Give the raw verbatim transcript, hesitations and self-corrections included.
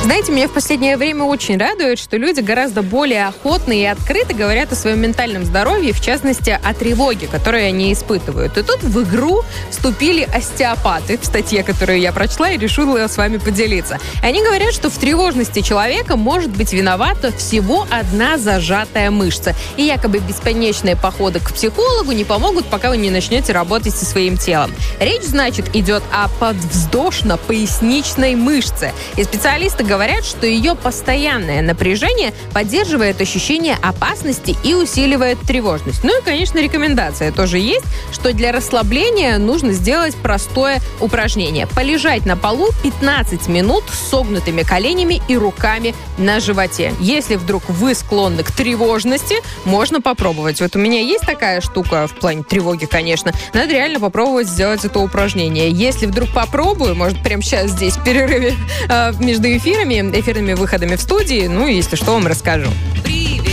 Знаете, меня в последнее время очень радует, что люди гораздо более охотно и открыто говорят о своем ментальном здоровье, в частности, о тревоге, которую они испытывают. И тут в игру вступили остеопаты, в статье, которую я прочла и решила с вами поделиться. И они говорят, что в тревожности человека может быть виновата всего одна зажатая мышца. И якобы бесконечные походы к психологу не помогут, пока вы не начнете работать со своим телом. Речь, значит, идет о подвздошно-поясничной мышце. И специалисты говорят, Говорят, что ее постоянное напряжение поддерживает ощущение опасности и усиливает тревожность. Ну и, конечно, рекомендация тоже есть, что для расслабления нужно сделать простое упражнение. Полежать на полу пятнадцать минут с согнутыми коленями и руками на животе. Если вдруг вы склонны к тревожности, можно попробовать. Вот у меня есть такая штука в плане тревоги, конечно. Надо реально попробовать сделать это упражнение. Если вдруг попробую, может, прямо сейчас здесь в перерыве э, между эфирами, эфирными выходами в студии, ну, если что, вам расскажу.